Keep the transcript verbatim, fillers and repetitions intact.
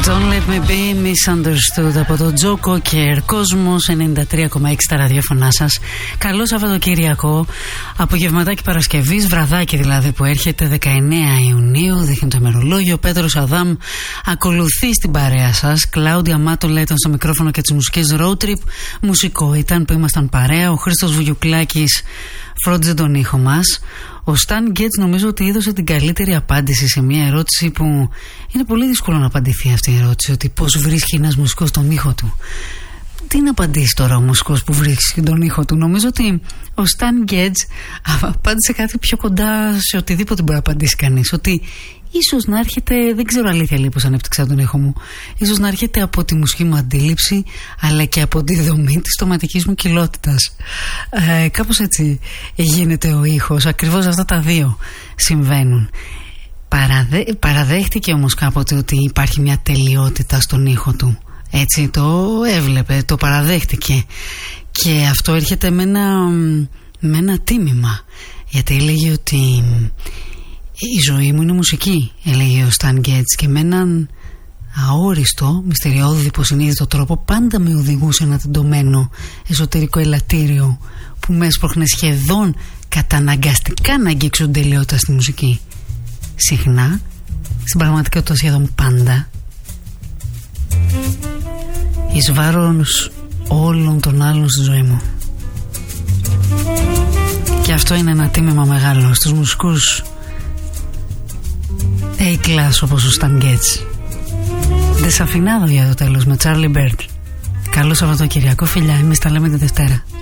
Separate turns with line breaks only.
Don't let me be misunderstood από τον Τζο Κόκερ. Κόσμος ενενήντα τρία κόμμα έξι στα ραδιόφωνά σας. Καλό Σαββατοκύριακο. Απογευματάκι Παρασκευής, βραδάκι δηλαδή που έρχεται, δεκαεννέα Ιουνίου. Δείχνει το ημερολόγιο. Πέτρος Αδάμ ακολουθεί στην παρέα σας. Κλάουντια Μάτολα ήταν στο μικρόφωνο και τις μουσικές Road Trip. Μουσικό ήταν που ήμασταν παρέα. Ο Χρήστος Βουγιουκλάκης φρόντιζε τον ήχο μας. Ο Stan Getz νομίζω ότι έδωσε την καλύτερη απάντηση σε μια ερώτηση που είναι πολύ δύσκολο να απαντηθεί αυτή η ερώτηση, ότι πώς βρίσκει ένας μουσικός τον ήχο του. Τι να απαντήσει τώρα ο μουσικός που βρίσκει τον ήχο του? Νομίζω ότι ο Stan Getz απάντησε κάτι πιο κοντά σε οτιδήποτε μπορεί να απαντήσει κανείς, ότι ίσως να έρχεται, δεν ξέρω αλήθεια λέει πως ανέπτυξα τον ήχο μου, ίσως να έρχεται από τη μουσική μου αντίληψη αλλά και από τη δομή της στοματικής μου κοιλότητας. Ε, κάπως έτσι γίνεται ο ήχος, ακριβώς αυτά τα δύο συμβαίνουν. Παραδέ, παραδέχτηκε όμως κάποτε ότι υπάρχει μια τελειότητα στον ήχο του, έτσι το έβλεπε, το παραδέχτηκε, και αυτό έρχεται με ένα, με ένα τίμημα, γιατί έλεγε ότι η ζωή μου είναι μουσική, έλεγε ο Stan Getz, και με έναν αόριστο, μυστηριώδη, υποσυνείδητο τρόπο πάντα με οδηγούσε ένα τεντωμένο εσωτερικό ελαττήριο που με έσπροχνε σχεδόν καταναγκαστικά να αγγίξω τελειότητα στη μουσική. Συχνά, στην πραγματικότητα σχεδόν πάντα, εις βάρος όλων των άλλων στη ζωή μου. Και αυτό είναι ένα τίμημα μεγάλο στους μουσικούς A-class όπως ο Stan Getz. Δεσαφινάδο για το τέλος με Charlie Bird. Καλό Σαββατοκυριακό, φιλιά, εμείς τα λέμε τη Δευτέρα.